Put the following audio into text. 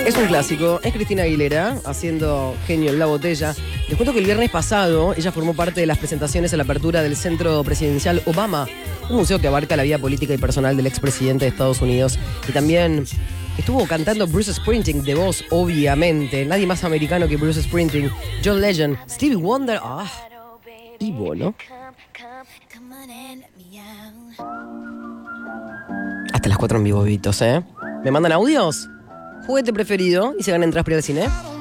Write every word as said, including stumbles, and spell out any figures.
Es un clásico, es Cristina Aguilera haciendo Genio en la Botella. Les cuento que el viernes pasado ella formó parte de las presentaciones a la apertura del Centro Presidencial Obama, un museo que abarca la vida política y personal del expresidente de Estados Unidos. Y también estuvo cantando Bruce Springsteen de voz, obviamente. Nadie más americano que Bruce Springsteen, John Legend, Stevie Wonder, ah, y Bono. Hasta las cuatro en vivo, Vitos, ¿eh? ¿Me mandan audios? Juguete preferido y se ganan entradas para ir al cine.